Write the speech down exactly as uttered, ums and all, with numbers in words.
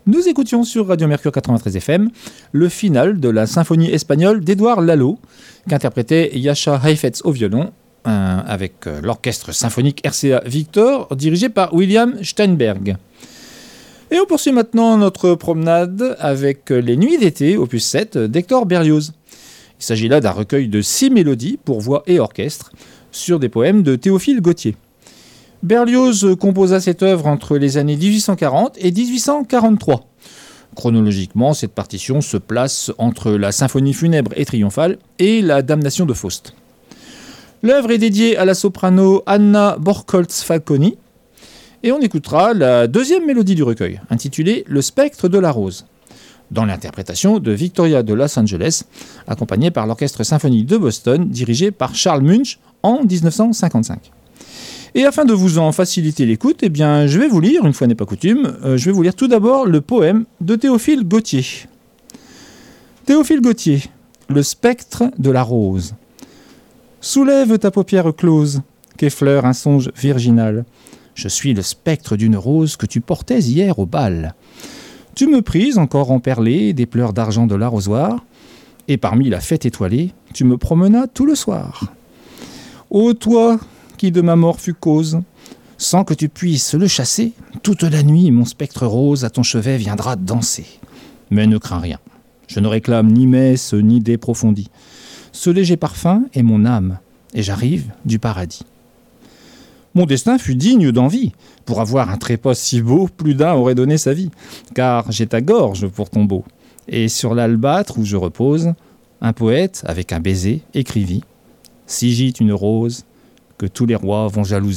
Nous écoutions sur Radio Mercure quatre-vingt-treize F M le final de la symphonie espagnole d'Édouard Lalo, qu'interprétait Jascha Heifetz au violon, euh, avec euh, l'orchestre symphonique R C A Victor, dirigé par William Steinberg. Et on poursuit maintenant notre promenade avec Les Nuits d'été, opus sept, d'Hector Berlioz. Il s'agit là d'un recueil de six mélodies pour voix et orchestre, sur des poèmes de Théophile Gautier. Berlioz composa cette œuvre entre les années dix-huit cent quarante et dix-huit cent quarante-trois. Chronologiquement, cette partition se place entre la symphonie funèbre et triomphale et la Damnation de Faust. L'œuvre est dédiée à la soprano Anna Borkholz-Falconi, et on écoutera la deuxième mélodie du recueil, intitulée « Le spectre de la rose », dans l'interprétation de Victoria de Los Angeles, accompagnée par l'Orchestre symphonique de Boston, dirigé par Charles Munch en dix-neuf cent cinquante-cinq. Et afin de vous en faciliter l'écoute, eh bien, je vais vous lire, une fois n'est pas coutume, euh, je vais vous lire tout d'abord le poème de Théophile Gautier. Théophile Gautier, le spectre de la rose. Soulève ta paupière close, qu'effleure un songe virginal. Je suis le spectre d'une rose que tu portais hier au bal. Tu me prises encore emperlé des pleurs d'argent de l'arrosoir, et parmi la fête étoilée, tu me promenas tout le soir. Ô toi, qui de ma mort fut cause, sans que tu puisses le chasser, toute la nuit mon spectre rose à ton chevet viendra danser. Mais ne crains rien, je ne réclame ni messe ni dé profondis. Ce léger parfum est mon âme, et j'arrive du paradis. Mon destin fut digne d'envie. Pour avoir un trépas si beau, plus d'un aurait donné sa vie. Car j'ai ta gorge pour tombeau, et sur l'albâtre où je repose, un poète, avec un baiser, écrivit « Si gîte une rose, que tous les rois vont jalouser. »